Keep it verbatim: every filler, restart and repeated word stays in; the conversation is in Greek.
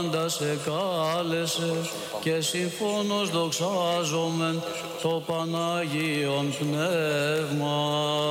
πάντα σε κάλεσε και συμφώνως δοξάζομεν το Παναγίον Πνεύμα.